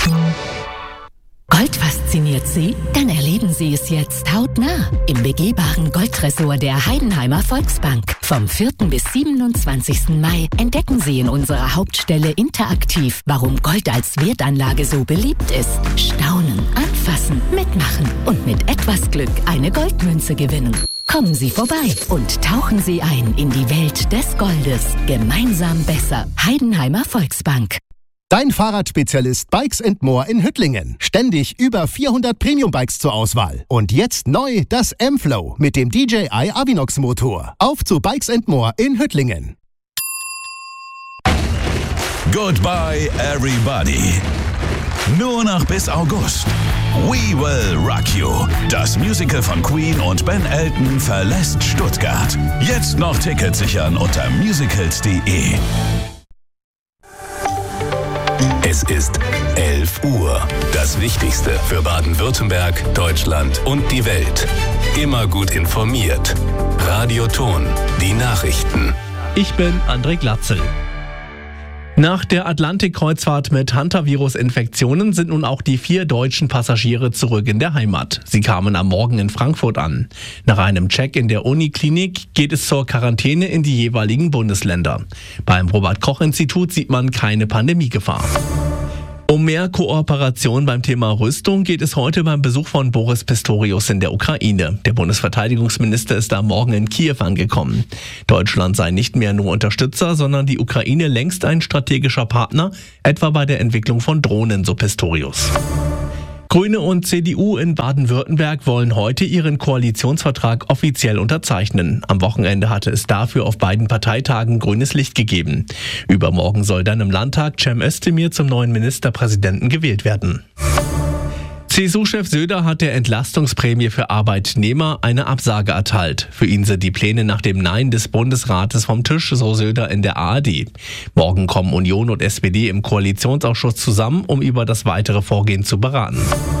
Gold fasziniert Sie? Dann erleben Sie es jetzt hautnah im begehbaren Goldtresor der Heidenheimer Volksbank. Vom 4. bis 27. Mai entdecken Sie in unserer Hauptstelle interaktiv, warum Gold als Wertanlage so beliebt ist. Staunen, anfassen, mitmachen und mit etwas Glück eine Goldmünze gewinnen. Kommen Sie vorbei und tauchen Sie ein in die Welt des Goldes. Gemeinsam besser. Heidenheimer Volksbank. Dein Fahrradspezialist Bikes & More in Hüttlingen. Ständig über 400 Premium-Bikes zur Auswahl. Und jetzt neu das M-Flow mit dem DJI Avinox Motor. Auf zu Bikes & More in Hüttlingen. Goodbye everybody. Nur noch bis August. We Will Rock You. Das Musical von Queen und Ben Elton verlässt Stuttgart. Jetzt noch Tickets sichern unter musicals.de. Es ist 11 Uhr. Das Wichtigste für Baden-Württemberg, Deutschland und die Welt. Immer gut informiert. Radio Ton, die Nachrichten. Ich bin André Glatzel. Nach der Atlantik-Kreuzfahrt mit Hantavirus-Infektionen sind nun auch die 4 deutschen Passagiere zurück in der Heimat. Sie kamen am Morgen in Frankfurt an. Nach einem Check in der Uniklinik geht es zur Quarantäne in die jeweiligen Bundesländer. Beim Robert-Koch-Institut sieht man keine Pandemiegefahr. Um mehr Kooperation beim Thema Rüstung geht es heute beim Besuch von Boris Pistorius in der Ukraine. Der Bundesverteidigungsminister ist am Morgen in Kiew angekommen. Deutschland sei nicht mehr nur Unterstützer, sondern die Ukraine längst ein strategischer Partner, etwa bei der Entwicklung von Drohnen, so Pistorius. Grüne und CDU in Baden-Württemberg wollen heute ihren Koalitionsvertrag offiziell unterzeichnen. Am Wochenende hatte es dafür auf beiden Parteitagen grünes Licht gegeben. Übermorgen soll dann im Landtag Cem Özdemir zum neuen Ministerpräsidenten gewählt werden. CSU-Chef Söder hat der Entlastungsprämie für Arbeitnehmer eine Absage erteilt. Für ihn sind die Pläne nach dem Nein des Bundesrates vom Tisch, so Söder in der ARD. Morgen kommen Union und SPD im Koalitionsausschuss zusammen, um über das weitere Vorgehen zu beraten.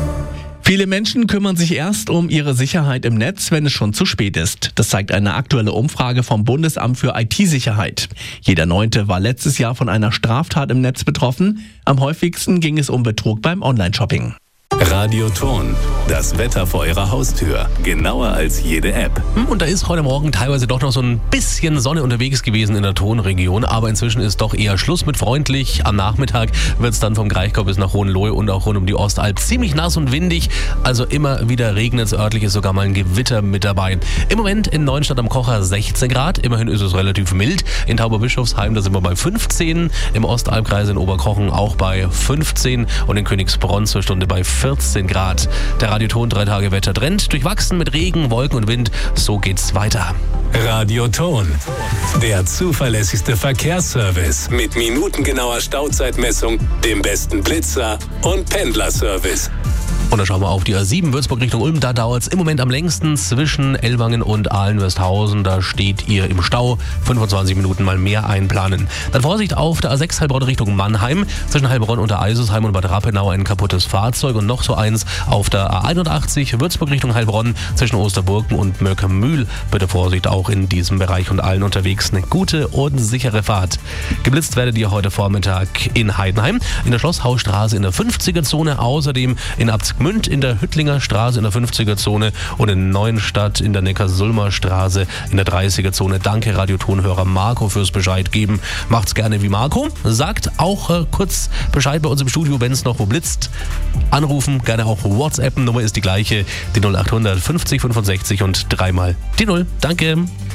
Viele Menschen kümmern sich erst um ihre Sicherheit im Netz, wenn es schon zu spät ist. Das zeigt eine aktuelle Umfrage vom Bundesamt für IT-Sicherheit. Jeder 9. war letztes Jahr von einer Straftat im Netz betroffen. Am häufigsten ging es um Betrug beim Online-Shopping. Radio Ton, das Wetter vor Ihrer Haustür. Genauer als jede App. Und da ist heute Morgen teilweise doch noch so ein bisschen Sonne unterwegs gewesen in der Tonregion. Aber inzwischen ist doch eher Schluss mit freundlich. Am Nachmittag wird es dann vom Kraichgau bis nach Hohenlohe und auch rund um die Ostalb ziemlich nass und windig. Also immer wieder regnet es örtlich, ist sogar mal ein Gewitter mit dabei. Im Moment in Neuenstadt am Kocher 16 Grad. Immerhin ist es relativ mild. In Tauberbischofsheim, da sind wir bei 15. Im Ostalbkreis in Oberkochen auch bei 15. Und in Königsbronn zur Stunde bei 14 Grad. Der Radioton 3-Tage-Wettertrend durchwachsen mit Regen, Wolken und Wind. So geht's weiter. Radio Ton, der zuverlässigste Verkehrsservice mit minutengenauer Stauzeitmessung, dem besten Blitzer und Pendlerservice. Und dann schauen wir auf die A7 Würzburg Richtung Ulm. Da dauert es im Moment am längsten zwischen Ellwangen und Ahlen-Westhausen. Da steht ihr im Stau. 25 Minuten mal mehr einplanen. Dann Vorsicht auf der A6 Heilbronn Richtung Mannheim. Zwischen Heilbronn und der Eisesheim und Bad Rappenau ein kaputtes Fahrzeug. Und noch so eins auf der A81 Würzburg Richtung Heilbronn. Zwischen Osterburgen und Mörkermühl. Bitte Vorsicht auch in diesem Bereich und allen unterwegs. Eine gute und sichere Fahrt. Geblitzt werdet ihr heute Vormittag in Heidenheim, in der Schlosshausstraße in der 50er-Zone. Außerdem in Abzgmünd in der Hüttlinger Straße in der 50er-Zone und in Neuenstadt in der Neckarsulmer Straße in der 30er-Zone. Danke Radiotonhörer Marco fürs Bescheid geben. Macht's gerne wie Marco. Sagt auch kurz Bescheid bei uns im Studio, wenn es noch wo blitzt. Anrufen, gerne auch WhatsApp. Nummer ist die gleiche, die 0800 50 65 und 3 die 0. Danke.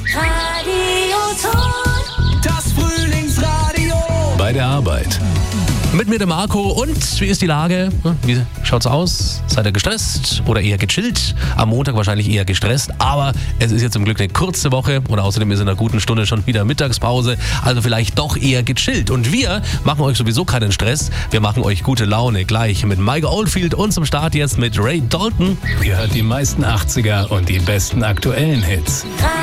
Radioton, das Frühlingsradio. Bei der Arbeit. Mit mir der Marco und wie ist die Lage? Wie schaut's aus? Seid ihr gestresst oder eher gechillt? Am Montag wahrscheinlich eher gestresst, aber es ist jetzt zum Glück eine kurze Woche und außerdem ist in einer guten Stunde schon wieder Mittagspause, also vielleicht doch eher gechillt. Und wir machen euch sowieso keinen Stress, wir machen euch gute Laune gleich mit Mike Oldfield und zum Start jetzt mit Ray Dalton. Ihr hört die meisten 80er und die besten aktuellen Hits.